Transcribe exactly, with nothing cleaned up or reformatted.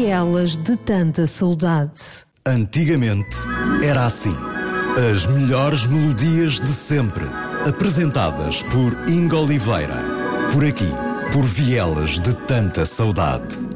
vielas de tanta saudade. Antigamente era assim. As melhores melodias de sempre, apresentadas por Ingo Oliveira. Por aqui, por vielas de tanta saudade.